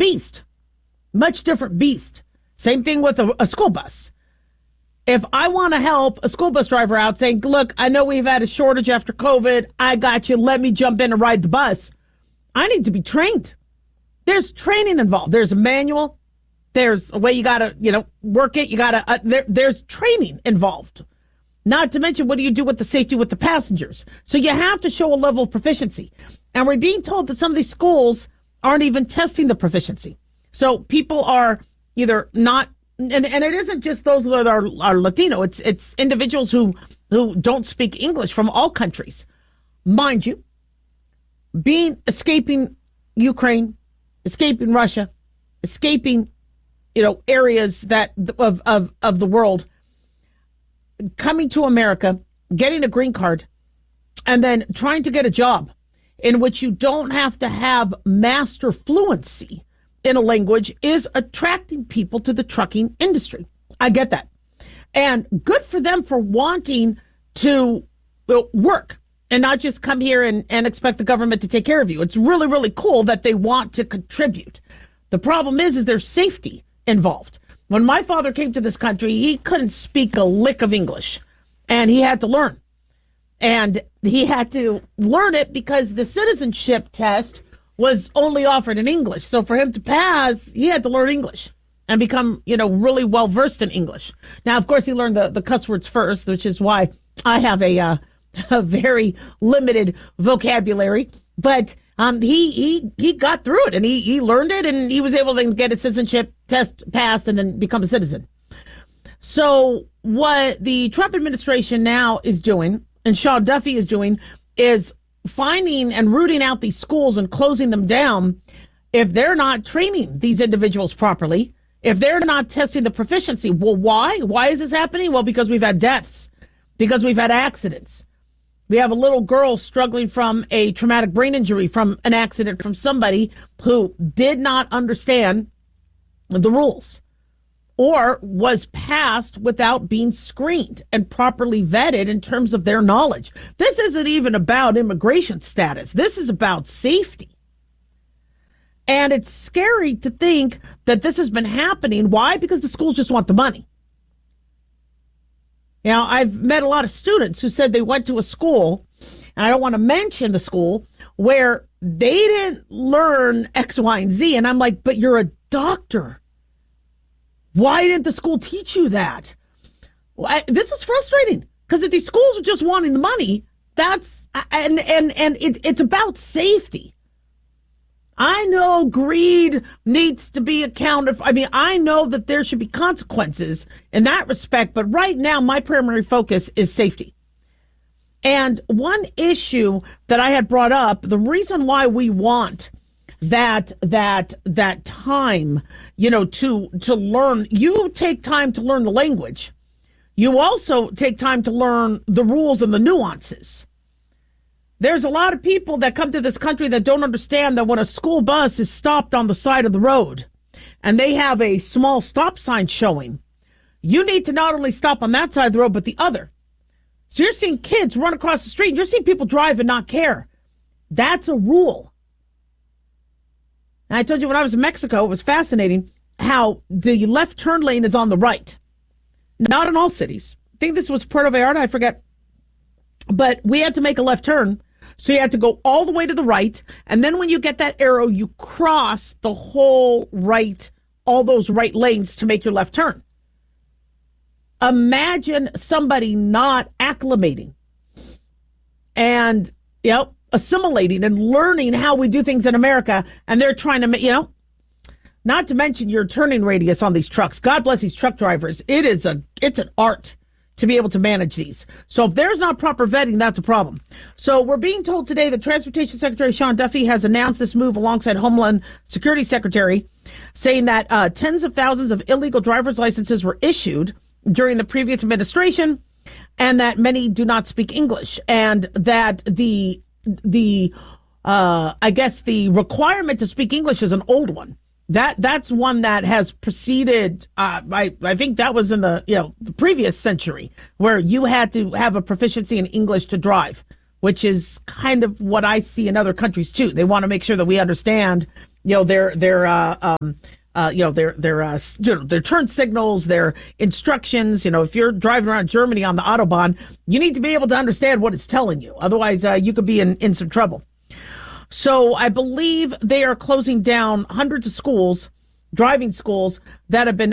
beast, much different beast. Same thing with a school bus. If I want to help a school bus driver out saying, look, I know we've had a shortage after COVID. I got you. Let me jump in and ride the bus. I need to be trained. There's training involved. There's a manual. There's a way you got to, work it. You got to, there's training involved. Not to mention, what do you do with the safety with the passengers? So you have to show a level of proficiency. And we're being told that some of these schools aren't even testing the proficiency. So people are either not, and it isn't just those that are Latino. It's individuals who don't speak English from all countries. Mind you, escaping Ukraine, escaping Russia, escaping, areas that of the world, coming to America, getting a green card, and then trying to get a job in which you don't have to have master fluency in a language is attracting people to the trucking industry. I get that. And good for them for wanting to work and not just come here and expect the government to take care of you. It's really, really cool that they want to contribute. The problem is there's safety involved. When my father came to this country, he couldn't speak a lick of English, and he had to learn. And he had to learn it because the citizenship test was only offered in English. So for him to pass, he had to learn English and become, really well versed in English. Now, of course, he learned the cuss words first, which is why I have a very limited vocabulary. But he got through it, and he learned it, and he was able to get a citizenship test passed and then become a citizen. So what the Trump administration now is doing, and Sean Duffy is doing, is finding and rooting out these schools and closing them down if they're not training these individuals properly, if they're not testing the proficiency. Well, why? Why is this happening? Well, because we've had deaths, because we've had accidents. We have a little girl struggling from a traumatic brain injury from an accident from somebody who did not understand the rules or was passed without being screened and properly vetted in terms of their knowledge. This isn't even about immigration status. This is about safety. And it's scary to think that this has been happening. Why? Because the schools just want the money. I've met a lot of students who said they went to a school, and I don't want to mention the school, where they didn't learn X, Y, and Z. And I'm like, but you're a doctor. Why didn't the school teach you that? This is frustrating because if these schools are just wanting the money, it's about safety. I know greed needs to be accounted for. I know that there should be consequences in that respect, but right now my primary focus is safety. And one issue that I had brought up, the reason why we want that time, to learn. You take time to learn the language. You also take time to learn the rules and the nuances. There's a lot of people that come to this country that don't understand that when a school bus is stopped on the side of the road and they have a small stop sign showing, you need to not only stop on that side of the road, but the other. So you're seeing kids run across the street. And you're seeing people drive and not care. That's a rule. And I told you when I was in Mexico, it was fascinating how the left turn lane is on the right. Not in all cities. I think this was Puerto Vallarta, I forget. But we had to make a left turn. So you had to go all the way to the right. And then when you get that arrow, you cross the whole right, all those right lanes to make your left turn. Imagine somebody not acclimating and, assimilating and learning how we do things in America, and they're trying to, not to mention your turning radius on these trucks. God bless these truck drivers. It's an art to be able to manage these. So if there's not proper vetting, that's a problem. So we're being told today that Transportation Secretary Sean Duffy has announced this move alongside Homeland Security Secretary, saying that tens of thousands of illegal driver's licenses were issued during the previous administration, and that many do not speak English, and that the requirement to speak English is an old one. That's one that has preceded. I think that was in the previous century, where you had to have a proficiency in English to drive, which is kind of what I see in other countries too. They want to make sure that we understand their turn signals, their instructions. If you're driving around Germany on the Autobahn, you need to be able to understand what it's telling you. Otherwise, you could be in some trouble. So I believe they are closing down hundreds of schools, driving schools that have been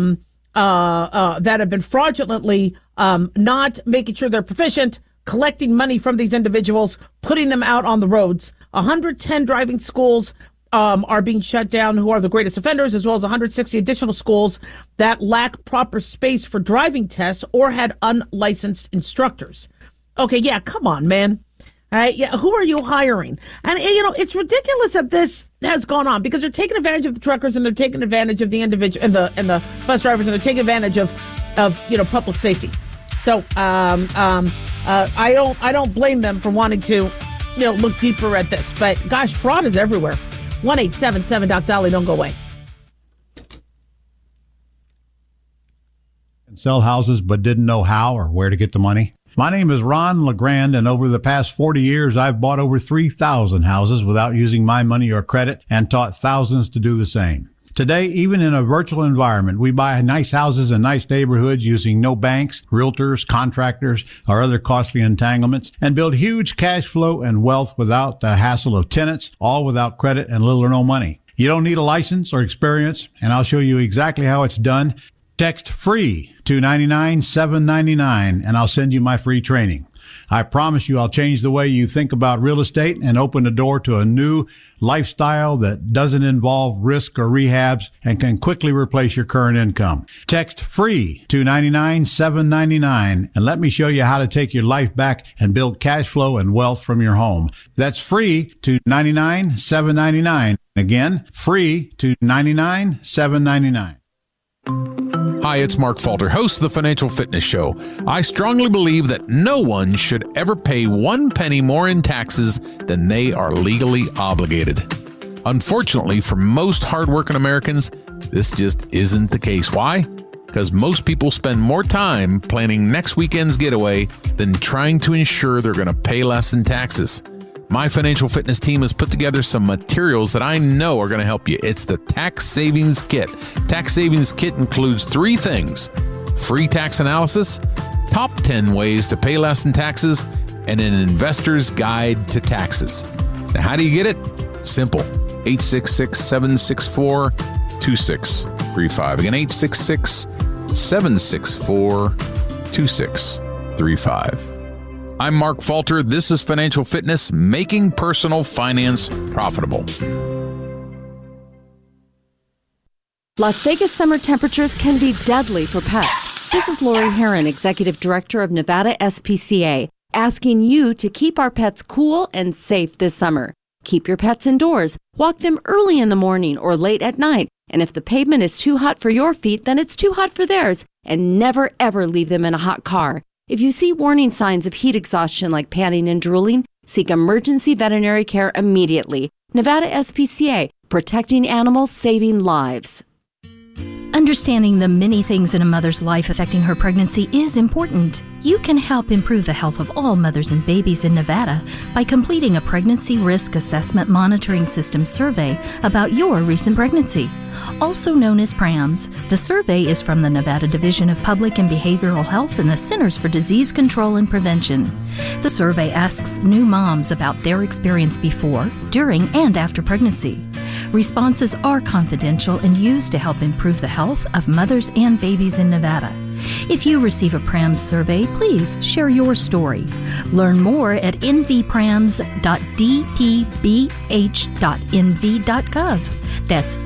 fraudulently not making sure they're proficient, collecting money from these individuals, putting them out on the roads. 110 driving schools are being shut down, who are the greatest offenders, as well as 160 additional schools that lack proper space for driving tests or had unlicensed instructors. Okay, yeah, come on, man. All right, yeah, who are you hiring? And, it's ridiculous that this has gone on because they're taking advantage of the truckers and they're taking advantage of the individual and the bus drivers, and they're taking advantage of public safety. So I don't blame them for wanting to look deeper at this. But gosh, fraud is everywhere. 1-877-Doc-Dolly. Don't go away. Sell houses but didn't know how or where to get the money. My name is Ron LeGrand, and over the past 40 years, I've bought over 3,000 houses without using my money or credit and taught thousands to do the same. Today, even in a virtual environment, we buy nice houses in nice neighborhoods using no banks, realtors, contractors, or other costly entanglements, and build huge cash flow and wealth without the hassle of tenants, all without credit and little or no money. You don't need a license or experience, and I'll show you exactly how it's done. Text FREE to 99799 and I'll send you my free training. I promise you I'll change the way you think about real estate and open the door to a new lifestyle that doesn't involve risk or rehabs and can quickly replace your current income. Text FREE to 99799 and let me show you how to take your life back and build cash flow and wealth from your home. That's FREE to 99799. Again, FREE to 99799. Hi, it's Mark Falter, host of the Financial Fitness Show. I strongly believe that no one should ever pay 1 penny more in taxes than they are legally obligated. Unfortunately, for most hardworking Americans, this just isn't the case. Why? Because most people spend more time planning next weekend's getaway than trying to ensure they're going to pay less in taxes. My financial fitness team has put together some materials that I know are going to help you. It's the Tax Savings Kit. Tax Savings Kit includes 3 things: free tax analysis, top 10 ways to pay less in taxes, and an investor's guide to taxes. Now, how do you get it? Simple. 866-764-2635. Again, 866-764-2635. I'm Mark Falter. This is Financial Fitness, making personal finance profitable. Las Vegas summer temperatures can be deadly for pets. This is Lori Herron, Executive Director of Nevada SPCA, asking you to keep our pets cool and safe this summer. Keep your pets indoors. Walk them early in the morning or late at night. And if the pavement is too hot for your feet, then it's too hot for theirs. And never, ever leave them in a hot car. If you see warning signs of heat exhaustion like panting and drooling, seek emergency veterinary care immediately. Nevada SPCA, protecting animals, saving lives. Understanding the many things in a mother's life affecting her pregnancy is important. You can help improve the health of all mothers and babies in Nevada by completing a Pregnancy Risk Assessment Monitoring System survey about your recent pregnancy. Also known as PRAMS, the survey is from the Nevada Division of Public and Behavioral Health and the Centers for Disease Control and Prevention. The survey asks new moms about their experience before, during, and after pregnancy. Responses are confidential and used to help improve the health of mothers and babies in Nevada. If you receive a PRAMS survey, please share your story. Learn more at nvprams.dpbh.nv.gov. That's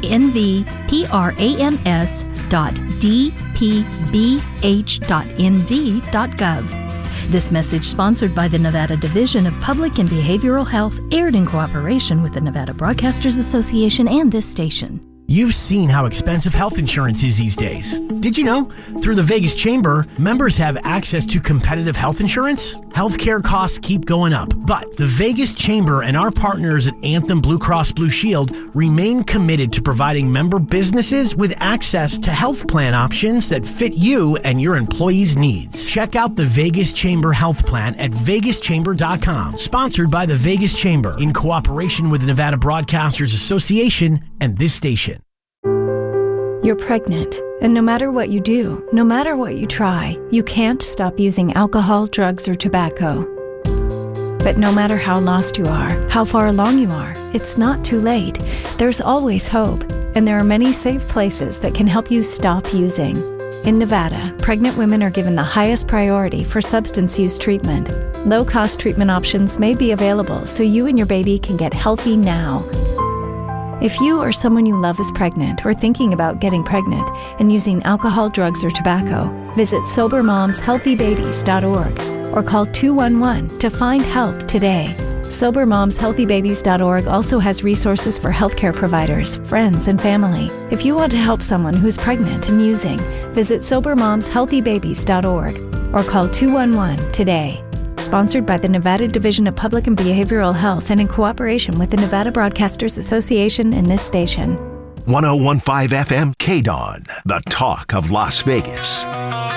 nvprams.dpbh.nv.gov. This message, sponsored by the Nevada Division of Public and Behavioral Health, aired in cooperation with the Nevada Broadcasters Association and this station. You've seen how expensive health insurance is these days. Did you know? Through the Vegas Chamber, members have access to competitive health insurance. Healthcare costs keep going up, but the Vegas Chamber and our partners at Anthem Blue Cross Blue Shield remain committed to providing member businesses with access to health plan options that fit you and your employees' needs. Check out the Vegas Chamber Health Plan at vegaschamber.com. Sponsored by the Vegas Chamber in cooperation with the Nevada Broadcasters Association and this station. You're pregnant, and no matter what you do, no matter what you try, you can't stop using alcohol, drugs, or tobacco. But no matter how lost you are, how far along you are, it's not too late. There's always hope, and there are many safe places that can help you stop using. In Nevada, pregnant women are given the highest priority for substance use treatment. Low-cost treatment options may be available so you and your baby can get healthy now. If you or someone you love is pregnant or thinking about getting pregnant and using alcohol, drugs, or tobacco, visit SoberMomsHealthyBabies.org or call 211 to find help today. SoberMomsHealthyBabies.org also has resources for healthcare providers, friends, and family. If you want to help someone who's pregnant and using, visit SoberMomsHealthyBabies.org or call 211 today. Sponsored by the Nevada Division of Public and Behavioral Health and in cooperation with the Nevada Broadcasters Association and this station. 101.5 FM KDON, the talk of Las Vegas.